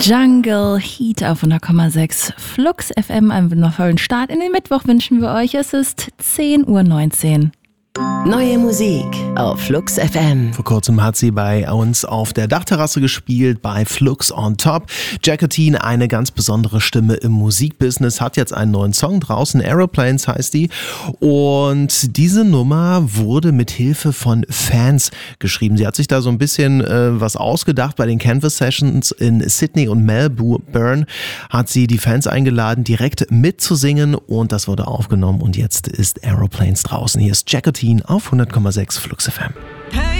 Jungle Heat auf 100,6 Flux FM. Einen wundervollen Start in den Mittwoch wünschen wir euch. Es ist 10:19 Uhr. Neue Musik auf Flux FM. Vor kurzem hat sie bei uns auf der Dachterrasse gespielt, bei Flux on Top. Jacqueline, eine ganz besondere Stimme im Musikbusiness, hat jetzt einen neuen Song draußen, Aeroplanes heißt die. Und diese Nummer wurde mit Hilfe von Fans geschrieben. Sie hat sich da so ein bisschen was ausgedacht. Bei den Canvas Sessions in Sydney und Melbourne hat sie die Fans eingeladen, direkt mitzusingen. Und das wurde aufgenommen und jetzt ist Aeroplanes draußen. Hier ist Jacqueline auf 100,6 Flux FM. Hey!